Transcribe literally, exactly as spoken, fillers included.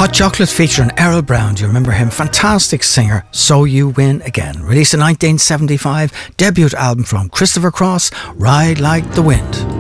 Hot Chocolate featuring Errol Brown. Do you remember him? Fantastic singer. So You Win Again. Released in nineteen seventy-five. Debut album from Christopher Cross, Ride Like the Wind.